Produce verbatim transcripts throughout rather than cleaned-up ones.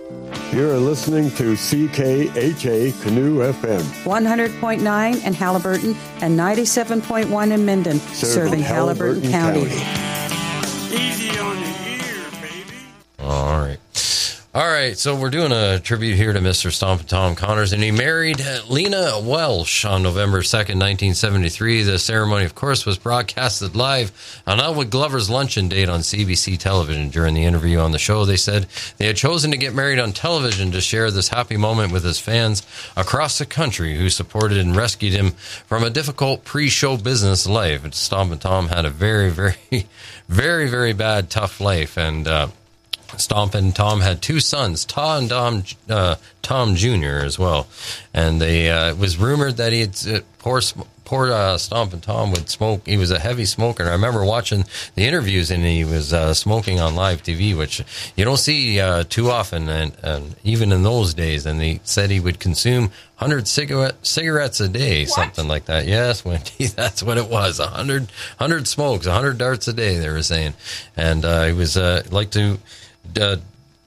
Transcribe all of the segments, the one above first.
You're listening to C K H A Canoe F M. one hundred point nine in Haliburton and ninety-seven point one in Minden, serving, serving Haliburton, Haliburton County. County. Easy on the ear, baby. All right. All right, so we're doing a tribute here to Mister Stompin' Tom Connors, and he married Lena Welsh on November second, nineteen seventy-three. The ceremony, of course, was broadcasted live on Elwood Glover's luncheon date on C B C television. During the interview on the show, they said they had chosen to get married on television to share this happy moment with his fans across the country who supported and rescued him from a difficult pre-show business life. Stompin' Tom had a very, very, very, very bad, tough life, and uh Stompin' Tom had two sons, Tom and Tom, uh, Tom Junior as well. And they, uh, it was rumored that he had, uh, poor, poor uh, Stompin' Tom would smoke. He was a heavy smoker. And I remember watching the interviews, and he was uh, smoking on live T V, which you don't see uh, too often, and, and even in those days. And he said he would consume one hundred cigarette, cigarettes a day, what? Something like that. Yes, Wendy, that's what it was. one hundred, one hundred smokes, one hundred darts a day, they were saying. And uh, he was uh, like to... Uh,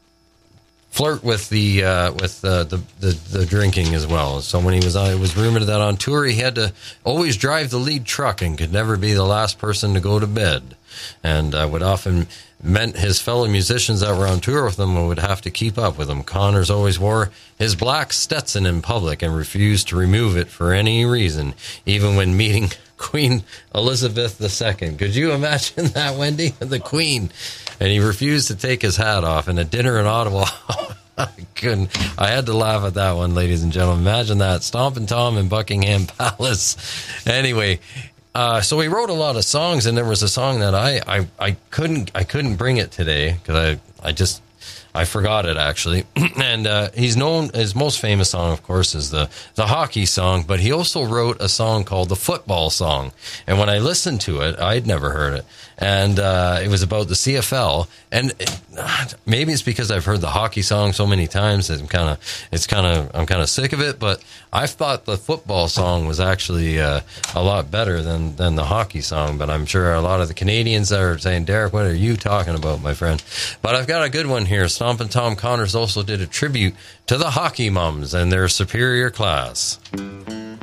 flirt with the uh, with uh, the, the the drinking as well. So when he was on, it was rumored that on tour he had to always drive the lead truck and could never be the last person to go to bed, and uh, would often meant his fellow musicians that were on tour with him would have to keep up with him. Connors always wore his black Stetson in public and refused to remove it for any reason, even when meeting Queen Elizabeth the Second. Could you imagine that, Wendy? The Queen. And he refused to take his hat off. And at dinner in Ottawa, I couldn't. I had to laugh at that one, ladies and gentlemen. Imagine that. Stompin' Tom in Buckingham Palace. Anyway, uh, so he wrote a lot of songs, and there was a song that I, I, I couldn't I couldn't bring it today because I, I just... I forgot it, actually. And uh, he's known, his most famous song, of course, is the, the hockey song, but he also wrote a song called the football song. And when I listened to it, I'd never heard it. And uh, it was about the C F L. And it, maybe it's because I've heard the hockey song so many times that I'm kind of, it's kind of, I'm kind of sick of it. But I thought the football song was actually uh, a lot better than, than the hockey song. But I'm sure a lot of the Canadians are saying, Derek, what are you talking about, my friend? But I've got a good one here. Stompin' Tom Connors also did a tribute to the hockey moms and their superior class.